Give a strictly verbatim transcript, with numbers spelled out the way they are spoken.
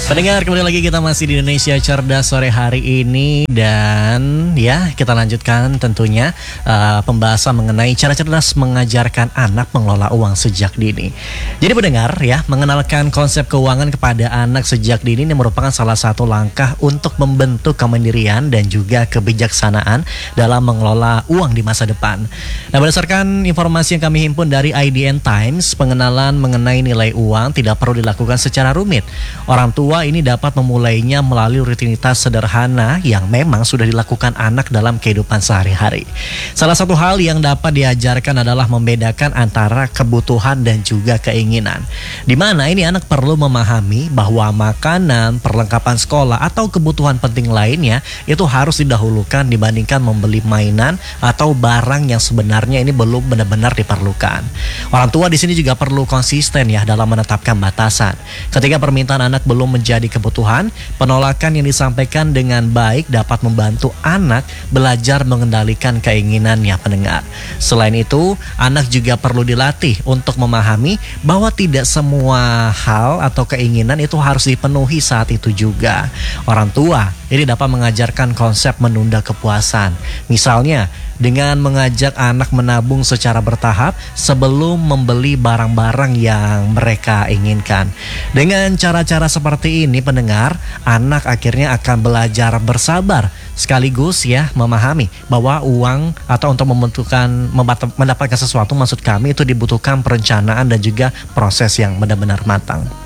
Pendengar, kembali lagi kita masih di Indonesia Cerdas sore hari ini. Dan ya, kita lanjutkan tentunya uh, pembahasan mengenai cara cerdas mengajarkan anak mengelola uang sejak dini. Jadi pendengar ya, mengenalkan konsep keuangan kepada anak sejak dini ini merupakan salah satu langkah untuk membentuk kemandirian dan juga kebijaksanaan dalam mengelola uang di masa depan. Nah, berdasarkan informasi yang kami himpun dari I D N Times, pengenalan mengenai nilai uang tidak perlu dilakukan secara rumit. Orang tua ini dapat memulainya melalui rutinitas sederhana yang memang sudah dilakukan anak dalam kehidupan sehari-hari. Salah satu hal yang dapat diajarkan adalah membedakan antara kebutuhan dan juga keinginan. Di mana ini anak perlu memahami bahwa makanan, perlengkapan sekolah atau kebutuhan penting lainnya itu harus didahulukan dibandingkan membeli mainan atau barang yang sebenarnya ini belum benar-benar diperlukan. Orang tua di sini juga perlu konsisten ya dalam menetapkan batasan. Ketika permintaan anak belum menjadi kebutuhan, penolakan yang disampaikan dengan baik dapat membantu anak belajar mengendalikan keinginannya, pendengar. Selain itu, anak juga perlu dilatih untuk memahami bahwa tidak semua hal atau keinginan itu harus dipenuhi saat itu juga. Orang tua ini dapat mengajarkan konsep menunda kepuasan. Misalnya, dengan mengajak anak menabung secara bertahap sebelum membeli barang-barang yang mereka inginkan. Dengan cara-cara seperti ini, pendengar, anak akhirnya akan belajar bersabar sekaligus ya memahami bahwa uang atau untuk membentukkan mendapatkan sesuatu, maksud kami itu dibutuhkan perencanaan dan juga proses yang benar-benar matang.